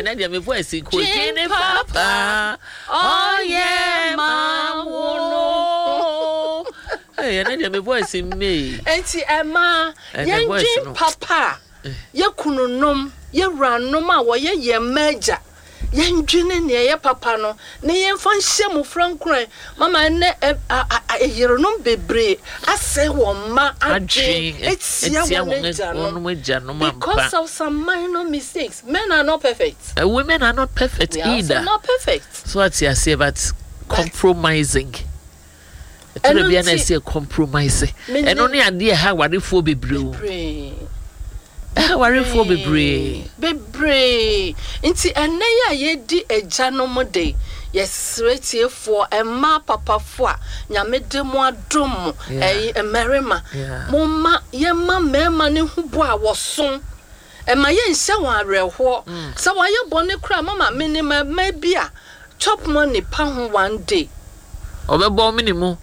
na dia me voice ko Jini Papa. Oh yeah, ma wono. Hey, na dia me voice me. Enti Emma, Jini Papa. Ye kununom, ye ranom a wo ye major. Yendwene ne ye papa no ne yemfa nhye mo frankran mama ne yerenom bebre ase wo ma adwe etia wo no because of some minor mistakes. Men are not perfect. Women are not perfect either. Are not perfect. So what you say about compromising. Etoro bia na say compromise. Eno ne ade ha warefo bebre. Worry for bebre nti ene ya ye di ejanom de yesretie for emma papa fo a nyame de mo adom emerima momma yemma mema ne hubo a woson ema ye nhye won areho se wa ye bone kra mama minima ma bia chop money pa ho one day obebo minimum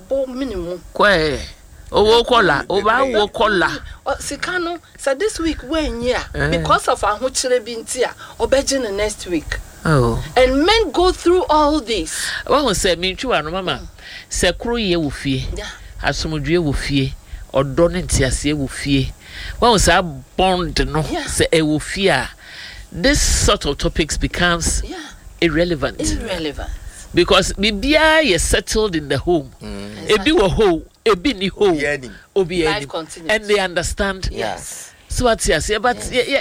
kwa owo kola oba wo kola sikano said this week when because of ahochire bi ntia obeje the next week. And men go through all this. One say me twa no mama se kro ye wo fie asomdwe wo fie odo ne ntiase wo fie one say bond no se e wo fie a this sort of topics becomes irrelevant because bibia is settled in the home. Ebi wo ho ebi ni ho obi and they understand. Yes. So what's yes but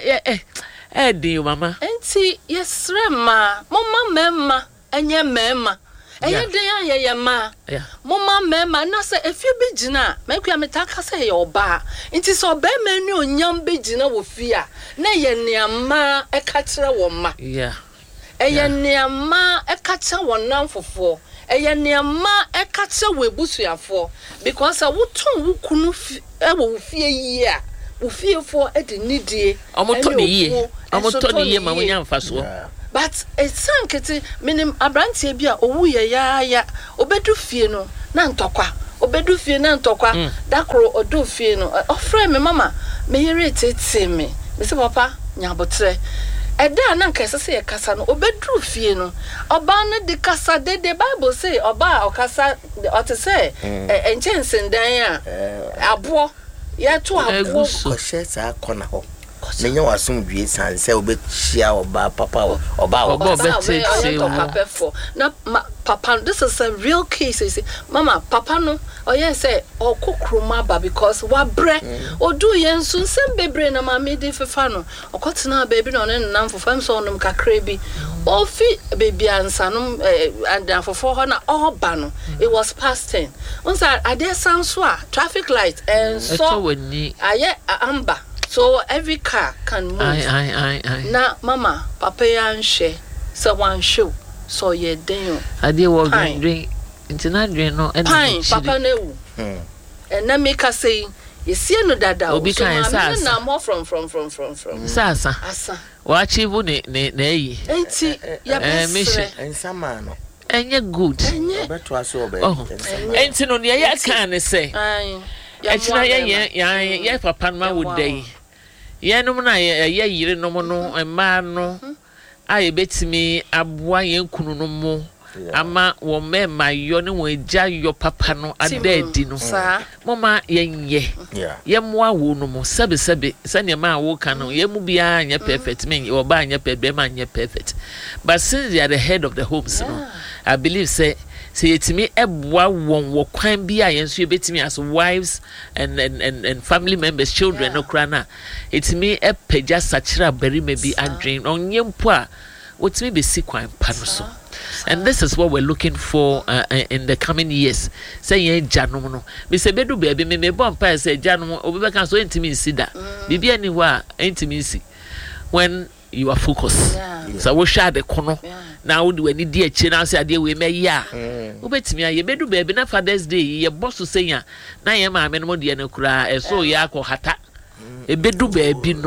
do mama enti yesre ma mama mema enye mema eye den ye ma mama mema na se efi bi gina mekua metaka se ye oba enti so ba ma ni onyam bi gina wo fia na ye neama e ka kire wo ma eye neama e ka kire wonam fofo eye neama e ka kire wo ebusuafo because wotun wo kunu e wo fie yi a wo fie fo e de nidie omotoni ye ma wonya mfaso but it's sankete minim abrantie bi a owu ye ya obedu fie no na ntokwa obedu fie na ntokwa dakro odu fie no ofre me mama me yere tete me se papa nyabotre eda na nka sese ye kasa no obedu fie no oba no de kasa de Bible say oba okasa ote say enchensendan a abo ye to abo ko shesa akona ho menye wasomdwe sanse obechia oba papa oba na papa this is a real case. You see, mama papa no oye say okokroma ba because wa bre odu yensu sem bebre na mama de fefa no okotena baby no ne nam fofam so onum kakra bi ofi baby ansa no and fofo ho na oba no it was past 10 once ade sanso a traffic light and so aye amber. So every car can move. Na mama, papa yanhwe, so one show. So ye den. Ade wo drink. Intina drink no and papa na wu. And na make us say, you see no dada. Obi kan sa. Na more from. Sa. Asa. Wa achieve ne yi. Enti ya mission. Ensama no. Enye good. Obeto aso obe. Enti no ne ya kan ne say. Etina ye papa ma wo dey. Ye no na ye yire no no emma no aye betimi aboa ye kunu no mo ama wo mema yo ne wo agya yo papa no adadi no mama ye moa wo no mo sebe sane ma wo kan no ye mu bia anya perfect me wo ba anya perfect ma anya perfect but since they are the head of the homes no I believe say yetimi eboa won wo kwan bia yenso ye betimi as wives and family members children no krana etimi epeja sachira bari me bi adwen onye mpo a wotimi be si kwan pa no so. And this is what we're looking for in the coming years. Say ye janom no. Me se bedu baby me bon pa say janom obi kan so intimi si da. Bibi ani ho a intimi si. When you are focused. So we share the kono. Now do any dear china say ade we me ya. Obetimi ye bedu baby na Father's Day ye boss to say na ye ma me no de na kura so ya ko hata. E bedu baby no.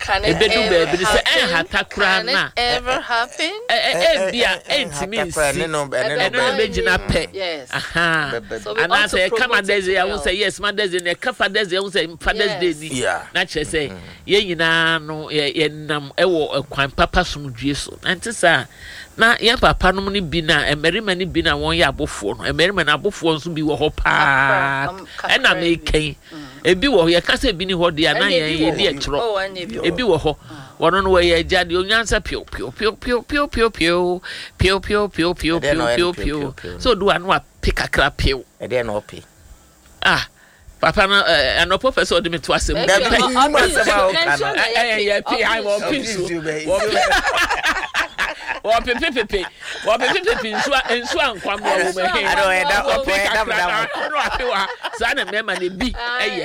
ebedu baby say hata kura na ever happen bia entimi nsi no begina pe aha ana say Father's Day I will say yes Mother's Day Father's Day I will say Father's Day ni na che say ye nyina no ye nam ewo kwan papa somdue so antisa na ye papa no ni bi na emerima ni bi na won ye abofo no emerima na abofo nso bi wo ho pa e na me kan ebi wo ye ka say bi ni ho de na ye di e kiro ebi wo ho wono no we ye jade onyansa pio so do anu a pick a crap pio e dey no pay papa no no professor de me to asem yeah pay I will pay wo pepepepe nsu ankwam wo me he I don't end up no apewa sa na mema na bi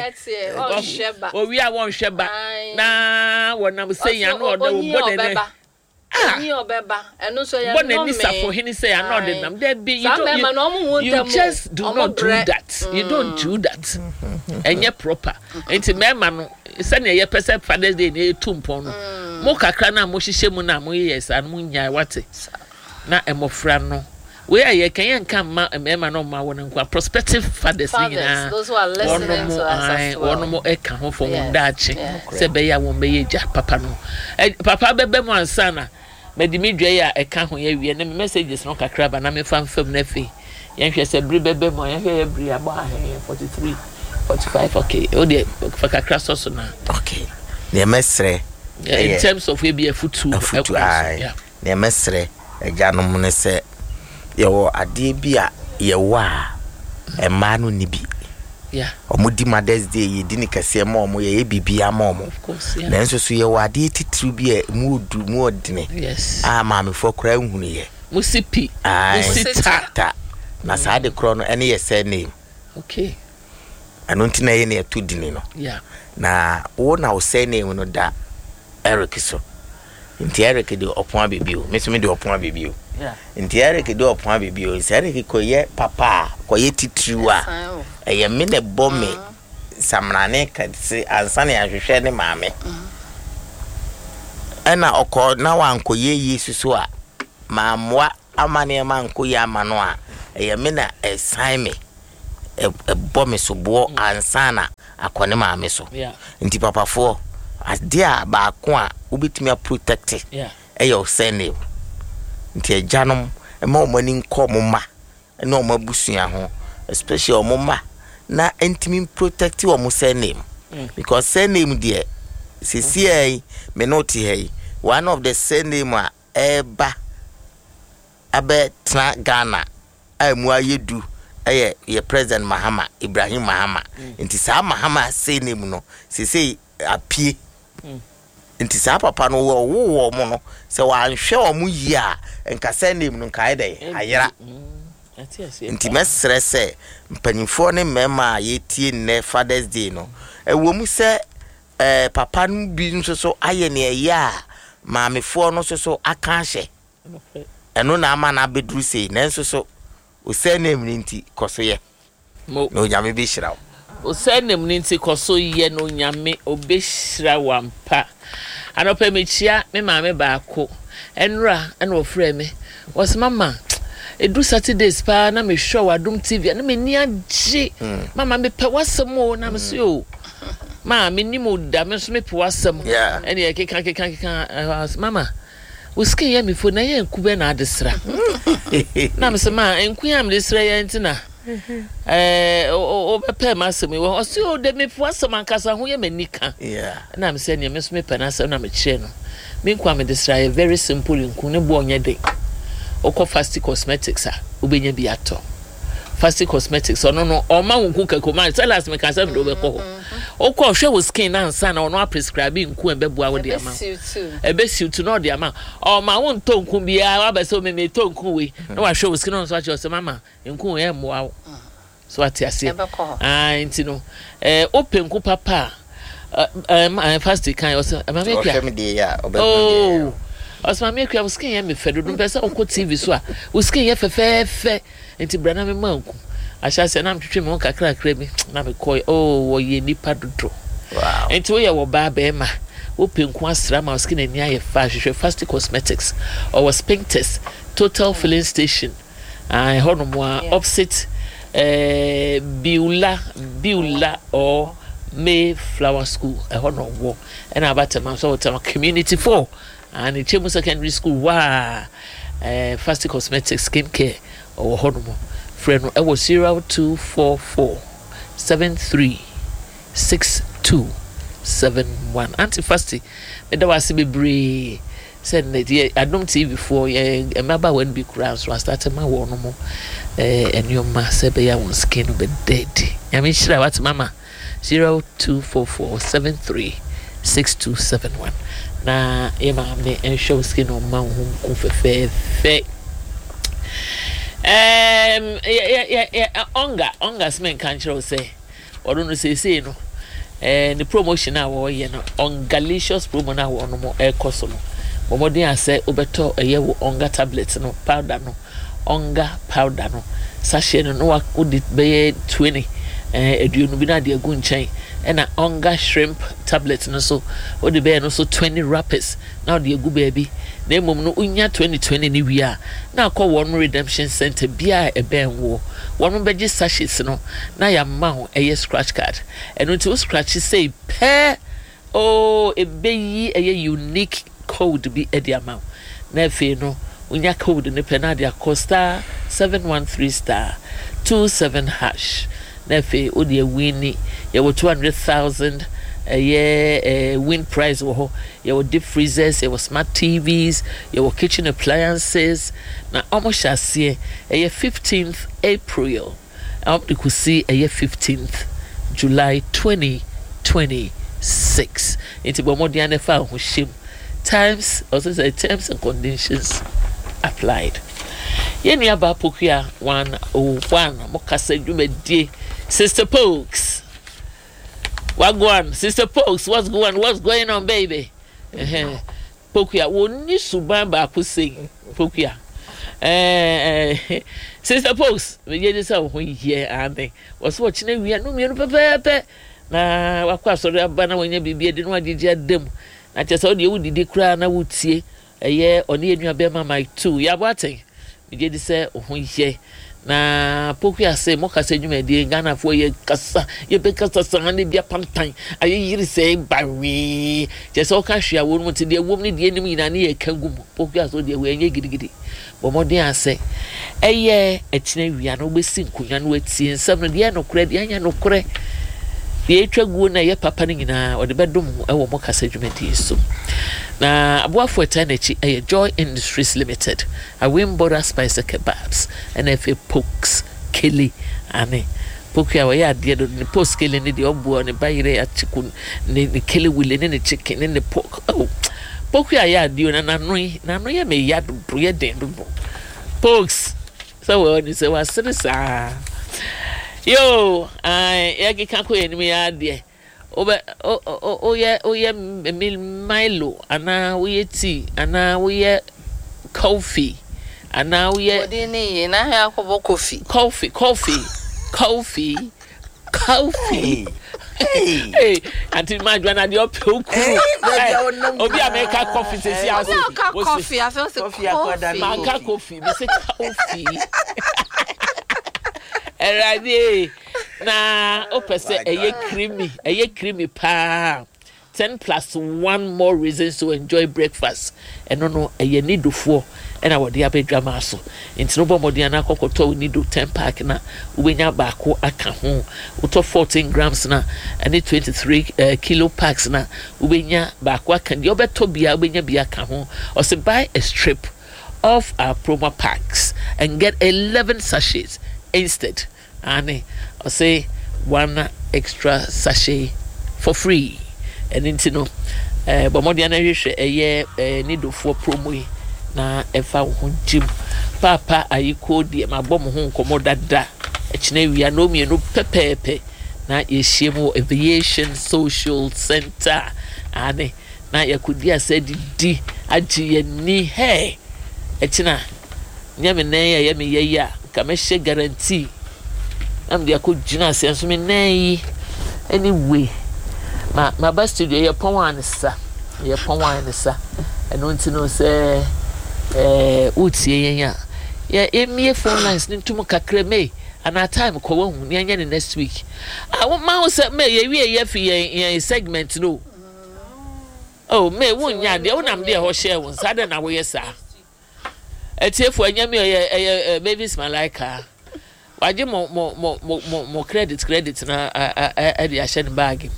o wi a won hweba na wonam say ya no odo wo bode ne ni obeba eno so ya no me bode ni safo hini say ya no odo nam there be you just do not do that you don't do that enye proper enti mema no se na ye pese Father's Day na etumpon no mo kakra na mo hihye mu na mo yes an mo nya wate na emofra no we aye kan yan kan ma mema no ma won nkwa prospective fathers ni na those who are listening to us won mo e kan ho fo mo daache se be ya won be ye ja papa no papa bebe mo ansa na medimi dwe ya e kan ho ya wie na messages no kakra ba na me fam na fi yan hwe se bri bebe mo yan hwe ya bri aba 43 45 okay o de kakra so na okay ne mesre in terms of we be a futu yeah ne mesre ejanom ne se yewo ade bi a yewo a ema no ni bi yeah omudi Mother's Day yedi ni kase ma omo ye bibia ma omo of course yeah nanso so yewo ade titiri bi e mu odine yes ma me fo kra hunu ye musipi musita na sa de kro no ene ye say name okay anonti na ye ne atudini no yeah na wo na wo say name no da Eric so nti Eric de opon abibio me de opon abibio yeah nti Eric de opon abibio Eric ko ye papa ko ye titiriwa eye me ne bomme samrane kadse ansane ahwehwe ne maame ana okọ na wanko ye Yesu so a maamwa amane manko ye amano a eye me na esan me bomme so bo ansana akone maame so nti papa fo adia ba ko a obetimi protect eyo sene nti ejanom ma omani nko moma na omabusua ho especially omoma na intimi protect omo sene because sene there CCA me not here one of the sene a eba abe tra Ghana amu ayedu ye President Mahama Ibrahim Mahama nti sa Mahama sene mu no CCA apie nti sa papa no wo mo no se wa nhwe omo yi a nka sene mu no nka ide ayera nti mesre se mpanimfo ne mema yetie ne Father's Day no ewo mu se papa no bi nso so aye ne ya maamefo no so aka hye eno na ama na bedru sei nanso so o sene mu nti koso ye no nyame bi hira o sene mu nti koso ye no nyame obehira wampa anopa mechia me maame baako enra ena ofre me was mama edu Saturdays pa na me show Adom TV na me ni age mama me pe wasem o na me so o ma me ni mo da me so me pe wasem ene ye keka mama uski ya me fo na ye nkube na adesra na me se ma enku ya me desra ye ntina o be pe masem wo so o de me pe wasem ankasa ho ye manika na me se ne me so me pe na asem na me kire no me nkwa me desra ye very simple nku ne bo onye de oko Fast Cosmetics a ubenya bi ato Fast Cosmetics no o ma nku kakoma tell us me kan say do be ko oko hwe wo skin na nsa na ono prescribe nku ebebua wo de ama ebe suit no de ama o ma won to nku bia wa be so me to nku we na wa hwe wo skin no so a che o mama nku e moa wo so atiase nti no open nku papa fast kan o so ma me kwa Osma me kwa skin ya me fedo dum pesa onko TV so a o skin ya fefefe enti brana me manku ahya se na mtwetwe me kakra kra mi na me koy wo ye nipa dodo wow enti wo ye wo ba be ma open kwa sra ma skin and ya fa Fasti Cosmetics or Spinktest Total Filling Station honomo opposite Beulah or Mayflower School honomo and about a community 4 and the Chemu Secondary School Fasti Cosmetics skincare or honomo friend I was 0244 736271 Auntie Fasti da wase bebre send the Adom TV before remember when be crowds so I started my one more and your master be your skin be dead I mean shira what mama 0244 736271 na e ma me en show skin on ma hu ku fe onga smen kan chiro say odo say no the promotion na wo ye no ongalicious promo na wo no mo e koso no momodin ase obeto eye wo onga tablet no powder no onga powder no sachet no wa odi be 20 eduonu bi na de agu nchen na onga shrimp tablet no so odi be no so 20 wrappers now de agu baby na emom no unya 2020 ni wia na akọ one redemption center bia e ben wo one beji sachets no na ya ma ho eye scratch card eno nti o scratch say pe e be yi eye unique code bi e de amount na fe no unya code ne pe na de acosta 713*27# na fe o de win ye wo 200,000 win prize wo your deep freezers, your smart TVs, your kitchen appliances. Now almost shall see a 15th April. I hope you could see a 15th July 2026. Into Bomodiana Fa Hushim. Times also say terms and conditions applied. Yeni aba pokia 101 mokase jumedi Sister Pokes. Wagwan, Sister Pokes, what's going on, baby? Pokia, woni suban ba ko sing. Pokia. Sister Pokes, we get this out here and was watching we no me pepe. Na wakwa sori abana wonye bibie de no agege dem. Na chese o de wo didi kra na wotie. Eye oni enua be ma my 2. Ya boaten. We get this here. Na Pokia say mokase dwumadi Ghana fo ye kasa ye be kasa sane bia pantan aye yiri say bawi je so ka hwea wo mu te de wom ne de anim ina ne ye kagum Pokia so de we enye gidigidi bomodin ase eye etine wia no besi nkunya no atie nsam no de no kure de anya no kure de etwaguo na ye papa ne nyina o de bedom e wo mokase dwumadi so na abuafo etanachi eye Joy Industries Limited a Wimboda Spice Kebabs and if Pokes Kelly ane Pokia wa ya de ni post Kelly ni de obuo ne bayire ya chicken ni Kelly wile ni chicken ni pork oh Pokia ya de na no ya me ya do ye den do Pokes so we say wa sirisa yo ya ki kan ko ye ni me ya de oye Milo ana oye tea ana oye coffee ana oye odini na ha akobo coffee hey anti madwana de opekuru obi America coffee say see house coffee I feel say coffee manka coffee me say coffee erade na opese eye creamy pa 10+1 more reasons to enjoy breakfast and no eye nidofo and I would abedwama so into no bomodi na kokoto nido 10 pack na ubenya baako aka ho uto 14 grams na and 23 kilo packs na ubenya baako aka de obeto bia ubenya bia aka ho or say buy a strip of our promo packs and get 11 sachets instead and or say 1 extra sachet for free and into no bomodi na hwehwe eye nidofo promo yi na efa ho jim papa ayiko die mabom ho nkomo dada ekine wia no mienu pepepe na yehiem aviation social center ane na yakudi asedi di agi ni he ekina nyame na ya me ya ka me hye guarantee am dia ko gina senso me nan yi anyway ma ba studio ye pon ansa ye pon wine sa eno nti no se utie yen ya emie phone lines ntum kakra me ana time ko wahu ne anya next week ma wo se me ye wie fi yen segment no oh me wonya de wonam de ho share won sa de na wo yesa etiefo anya me babies malaika waje mo credit na e de ahye ne bag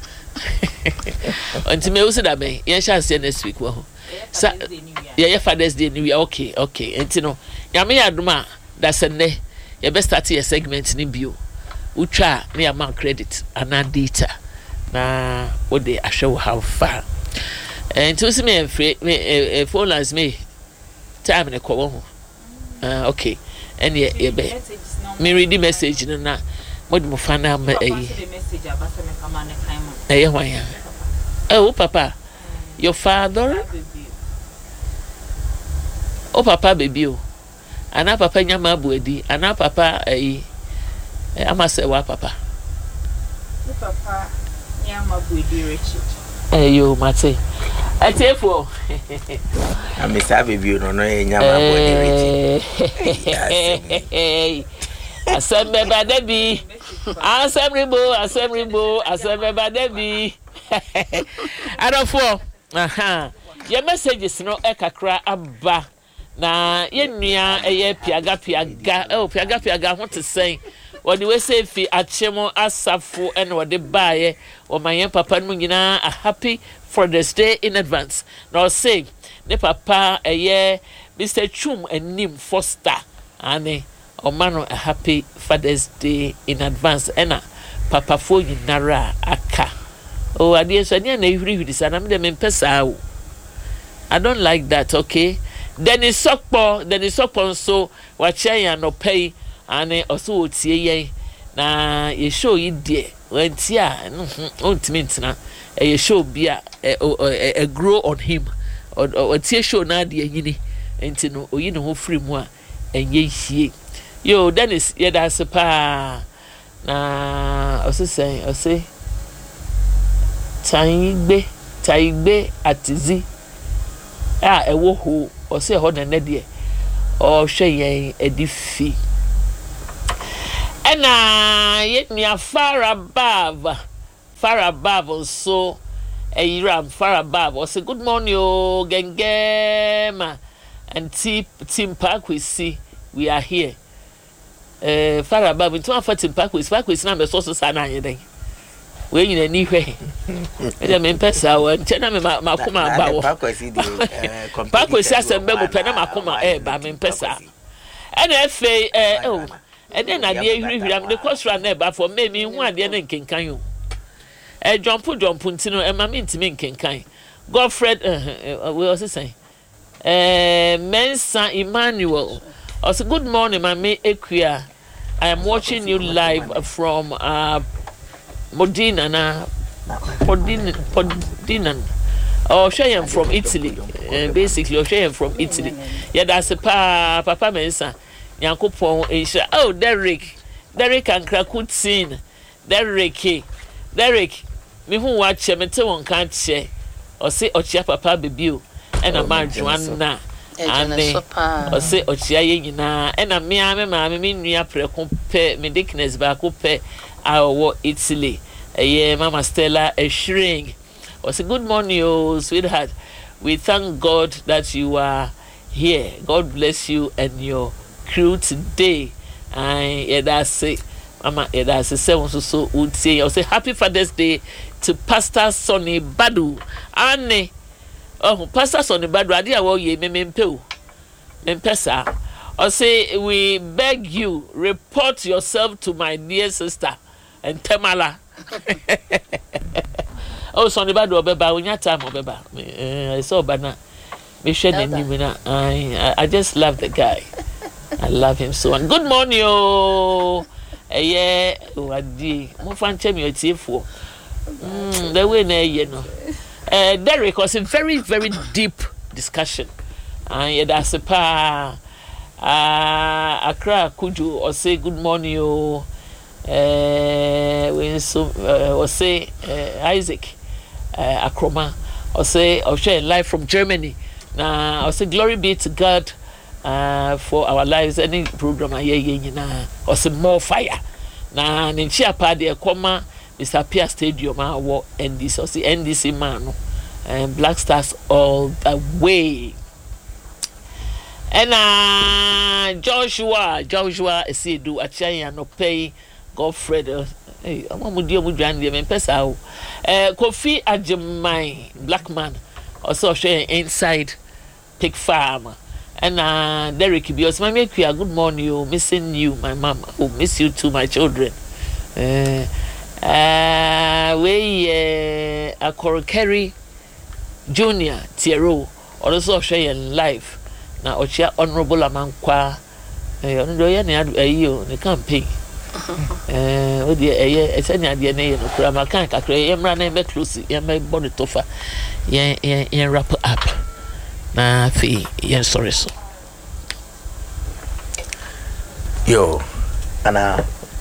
until me usi da be ye chance next week wo sa ye Father's Day new year okay enti no nyame yadoma da sene ye be start your segment ni bio utwa na ya man credit ana data na wo de ahwe how far enti usi me free phone lines me time ne ko wo okay and ye be me read the message no na mod mo fa na ma message abasa me kama ne kan mo hwan ya oh papa your father oh papa baby o ana papa nyama abuadi ana papa amase wa papa ni papa nyama abuadi Richard yo mate atefo amisa baby no nyama abuadi Richard asembe badabi asemribo badabi adofo your messages no ekakra abba na yenua eye piaga ho te sen wodi we say fi achemo asafo ene wodi baaye o mayen papa no nyina a happy Father's Day in advance now say ne papa eye Mr. Chum enim Foster ane o mano a happy Father's Day in advance ena papa fo nyinara aka o ade so ne na hwiri sana me de me pesa o I don't like that, okay? Dennis Sokpo so wache ya no pay ane oso otie ye na ye show yi de wanti a ontimi ntina ye show bia a grow on him or tie show na de yini enti no oyi ne ho free mu a enye hie yo Dennis ye da se pa na oso say taigbe atizi ewo ho o se ho na de o hwe yen edifi ena ye nua Farabab so Iram Farabab o say good morning o gengema and team park we see we are here Farabab into afa team park we na me so sana yen we nyina ni hwe e me pesa wa nchena me makoma ba wo pakwesi asembe mo pena makoma ba me pesa ena efe e den na de hwiri am de kosra na ba for me mi hu ade na nkenkan yo jump ntino e ma me ntimi nkenkan Godfred we also say Mensa Emmanuel also good morning mama Equia I am watching you live from Modena oh she from Italy basically oh she from Italy yeah that's a papa Mensa Yankopon Asia oh Derek and Krakutin Derek me who watch me te won kan che o se ochia papa bebio e na marjuana ane o se ochia ye nyina e na me maame me nua preko pe me dickness ba ko pe awo Italy Mama Stella Eshring o say good morning oh sweetheart we thank God that you are here God bless you and your crew today and that's it Mama that's so would say I say happy Father's Day to Pastor Sonny Badu ane oh Pastor Sonny Badu ade awo ye mempe mpesa I say we beg you report yourself to my dear sister and Temala oh Sonny Badu obeba unya time obeba I saw bana me share na I just love the guy I love him so and good morning oh wadi mo fan chemi otiefo the way na ye no Derek was a very very deep discussion and that's a pa Accra Kuju or say good morning oh when so or say Isaac Akroma say share live from Germany. Now I say glory be to God for our lives. Any program I hear na or say more fire. Na ninchi party ekoma Mr. Pia Stadium wo NDC or say NDC man and Black Stars all the way. And Joshua say do achaya no pay Godfred hey amudio mudwan dem pesa o Kofi Ajimai black man also share inside pig farm. And Derek Bios, my make you a good morning, you missing you, my mama, who miss you too, my children. We a Korokeri Junior Tiero, also share life. Now, Ochia Honorable Amankwa, you campaign. Oh dear, it's any idea, no crama can't create a man named Lucy, and my body tofa, wrap up. Na fi yen sorry so yo ana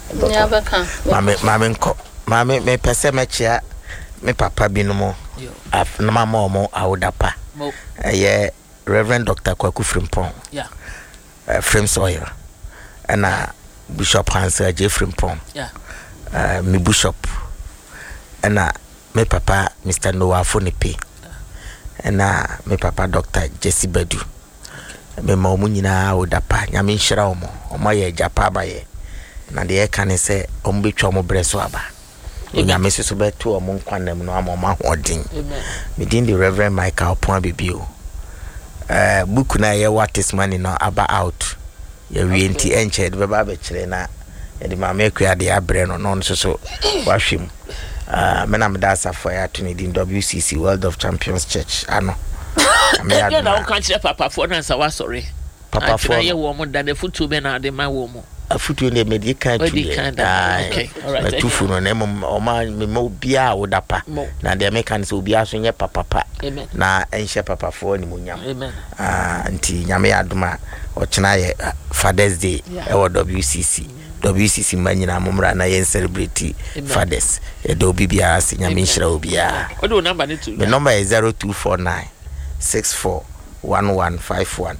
mame me pese me chia me papa binumo af na mama omo awodapa ye Reverend Dr. Kwaku Frimpong Frame Soil ana Bishop Hans J Frimpong me bishop ana me papa Mr. Noah Fonipe na me papa Dr. Jesse Bedu me ma omu nyina odapa nyame nhira omo ye japa ba ye na de e kan se omo betwa omo breso aba nyame so betu omo nkwanam no amoma hodin me din the Reverend Michael Pon Bibio book na ye what is money no aba out ye wienti enche de baba be kire na ye de ma me kua de abre no so wahwem menam dasa for ya to need in WCC World of Champions Church ano you don't can't papa for na sawa sorry papa for ye wo mo da the futu be na de ma wo mo afutu ne medical okay all right tufu no na o ma me mo bia wo dapa na de mekan so bia so nye papa na enhye papa for ni munyam anti nyame aduma o kina ye Father's Day e wo WCC manyina momra na yen celebrate fathers e do bibia as nyame nhira obia what do number need to the number is 0249 641151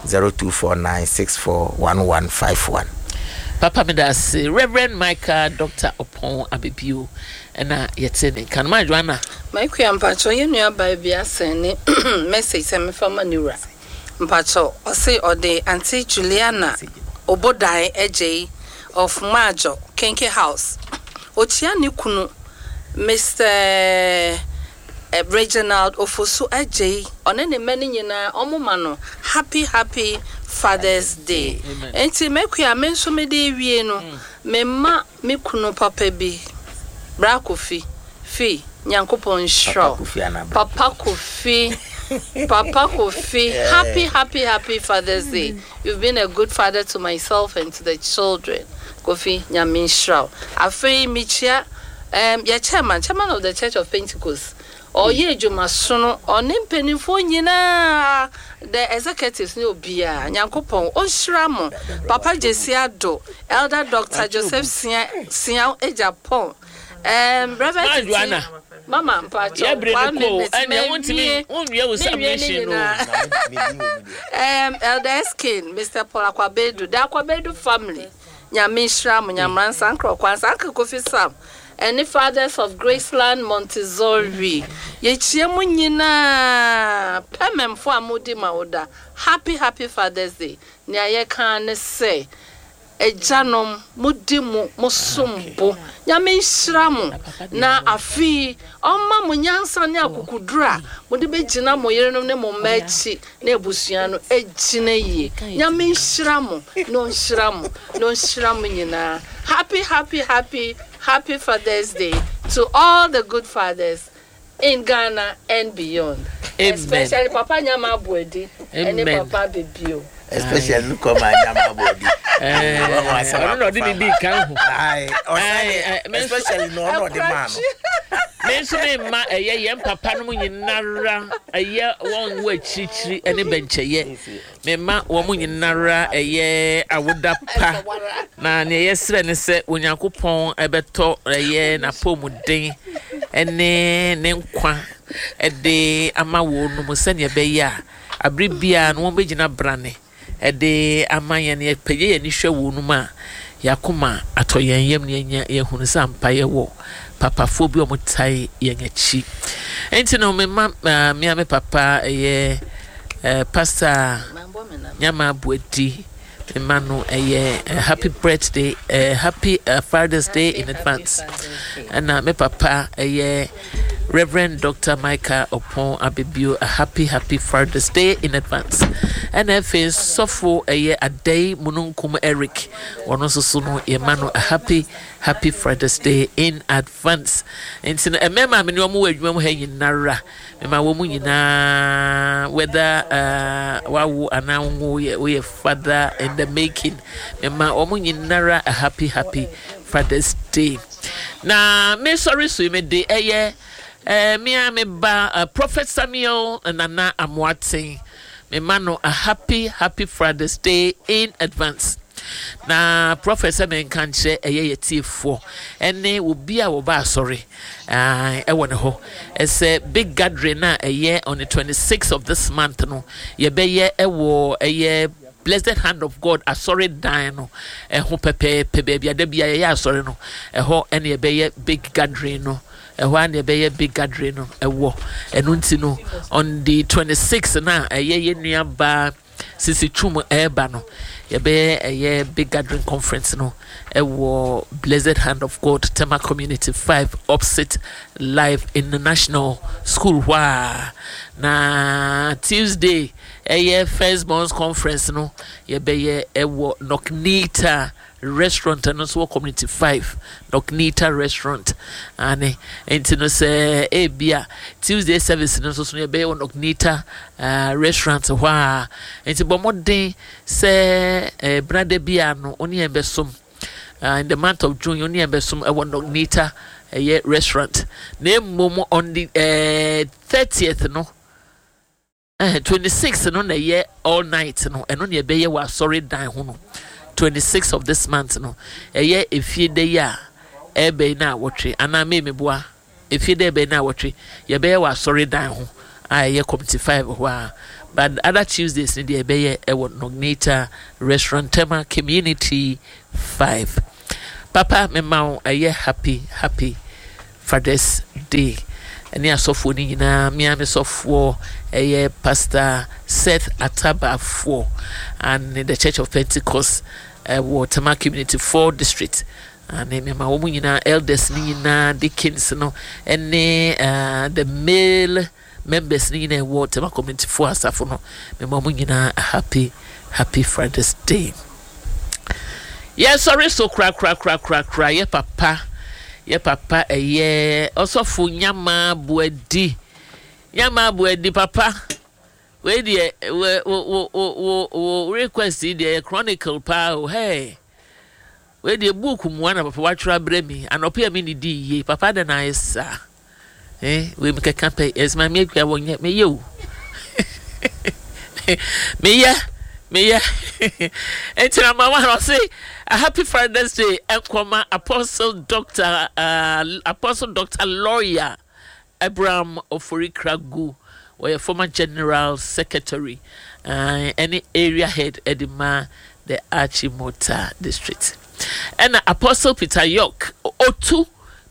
0249 641151 Papa Medas Reverend Michael Dr. Opon Abibio na yetene kan ma Joanna my kua mpacho ye nua ba bia sene message se me fama niura mpacho o say ode Auntie Juliana Obodai Ej of Majo Kenke House Ochia ni kunu Mr. Reginald Ofosu Ej onene mani nyina omuma no happy Father's Day enti mekua menso me de wie no memma me kunu papa bi bra Kofi fi nyankopon shro papa Kofi happy Father's Day. You've been a good father to myself and to the children. Kofi nyamin shro afei michia your chairman of the Church of Pentecost or ye jumasono or nimpenifo nyina the executives ni obia nyankopon onhiramo papa Jesiado elder Dr. Joseph Sian Ejapon Reverend Joanna Mama mpacho and I want to be with submission elder Skin Mr. Paul Akwabedu the Akwabedu family nyame hram nyamransa nkro kwansa Kofi Sam and the fathers of Graceland Montessori yechie mu nyina pememfo amudi maoda happy Father's Day ni aye kan say ejanom mudimu musumbo nyame hram na afi omma munyansa ne akukudura mudi begina moyerenom ne mommachi na ebusua no egina yie nyame hram no hram nyina happy Father's Day to all the good fathers in Ghana and beyond. Amen. Especially Papa Nyama Bodi and Papa Bibio. Especially Nkoma Nyama Bodi. I don't know the big can. Especially no the man. Menso me ma eye papa no nyinara eye won wa chichiri ene bencheye me ma wo nyinara eye awoda pa na ne yesre ne se onyankopon ebeto eye na pomuden ene ne nkwa ede ama wo no mo se ne be ya abri bia no won begina brane ede ama ye ne peye ye ni hwe wo no ma yakoma atoyen yem ne ye hunu sampa ye wo papa fobi o mutai ye nyachi enti no me papa ye pastor nyama buedi Emmanuel, happy birthday, happy Father's Day in advance. And my papa, Reverend Dr. Micah Opon Abibio, a happy Father's Day in advance. And if it's so for a day, Mununkum Eric, or also soon Emmanuel, a happy Father's Day in advance. And so, a member, I'm in your movie, Nara. My woman, whether Wawu and we father in the making. My woman, Nara, a happy Father's Day. Now, me sorry, so me de me ba Prophet Samuel and Nana Amwate. Me mano a happy Father's Day in advance. Na Professor men kan che ye tifo ene obi a wo ba sorry e won ho it's a big gathering na on the 26th of this month no ye be ye wo Blessed Hand of God sorry dan no ho pepe baby ada bia ye sorry no ho ene ye be ye big gathering no one ye big gathering no wo enu nti no on the 26th na ye nua ba sisi twum eba no ye be a big gathering conference no Blessed Hand of God Tema Community 5 opposite live in the National School na Tuesday first month's conference no ye be Noknita restaurant and also community 5 Noknita restaurant and no say bia Tuesday service no so ye be Noknita restaurant enti bomodin say brother bia no oni embesom in the month of June oni embesom Noknita restaurant name momo on the 30th no 26th no na ye all night no eno ne be ye wa sorry dan ho no 26th of this month no efie de ya ebe na wotwe ana me boa efie de ebe na wotwe ye be wa sorry dan ho community 5 ho but other Tuesdays ni de ebe ye Noknita restaurant Tema Community 5 papa me ma happy Father's Day any asofo ni nyina me sofo Pastor Seth Ataba and in the Church of Pentecost Tema Community 4 district and me ma wo nyina elders ni nyina deacons no any the male members ni nyina Tema Community 4 asafo no me ma wo nyina happy Father's Day. Yes, sorry so cry ye papa also fu nyama buedi papa we dey we request the chronicle pa hey we dey book mu na papa watchra bremi anope me ni di ye papa da na isa we make campaign is my me kwa wonye me yo me ya entra mama no say a happy Father's Day and Apostle Dr. Lawyer Abraham Ofori-Kragu, or former General Secretary, any area head Edima, the Achimota district. And Apostle Peter York Otu,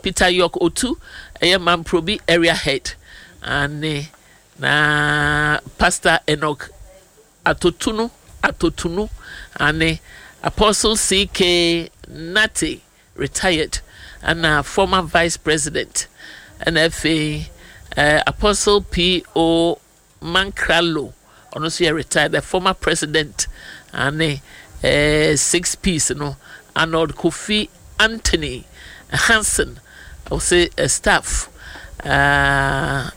a man probi area head, and Pastor Enoch Atotunu, and Apostle C.K. Nati, retired, and former Vice President, and Apostle P.O. Mankralo, also retired, the former President, and 6 Arnold Kofi Anthony Hansen, I will say staff. There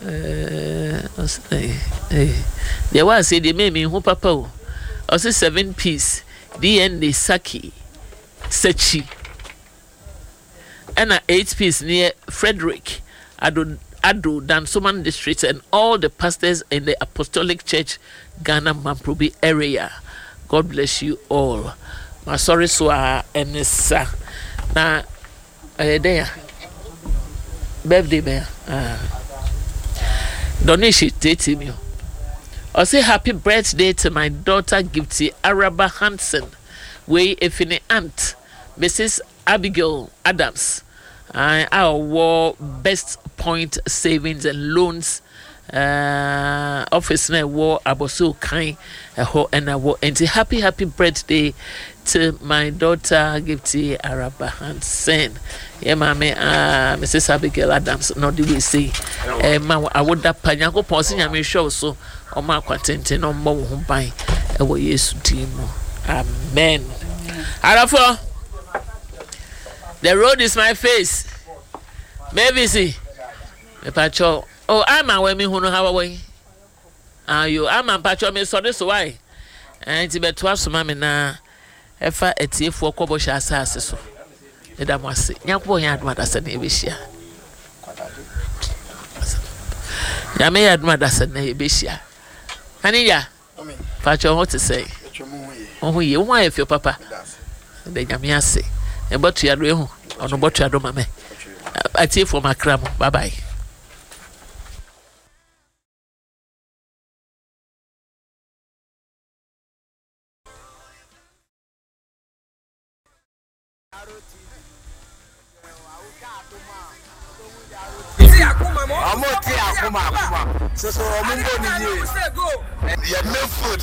was a made me who papa, also 7 DN Saki Sechi and 8 near Frederick Ado Dansoman district and all the pastors in the Apostolic Church Ghana Mamprobi area. God bless you all. My sorry swa and na there birthday bear donation tete me. I say happy birthday to my daughter Gifty Araba Hansen. We efine aunt Mrs. Abigail Adams. I war Best Point Savings and Loans office na war aboso kind and I war and happy birthday to my daughter Gifty Araba Hansen. Yeah, mama, Mrs. Abigail Adams. Not do we say, ma, I would that panyago posing. I may show so. O ma kwatente no mbo wo ban e wo Yesu dimo. Amen. Arafo. The road is my face. Maybe see. Me pacho. Oh, I'm a me hu no hawa way. You I'm a pacho me so this why. And ti beto asoma me na efa etiefo kobo sha asase so. Eda mo ase. Nyakobo yan aduma da se na ebehia. Ya me aduma da se na ebehia. Aniya. Pacho what to say? Oh ye, why if your papa? The nyame ase. E botu ya do ehu. Ono botu ya do mame. Atie for makram. Bye bye. So I'm going to